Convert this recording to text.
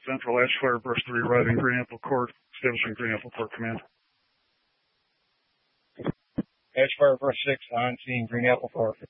Central, Ashfire, Brush 3, arriving Green Apple Court, establishing Green Apple Court command. Ashfire, Brush 6, on scene, Green Apple Court.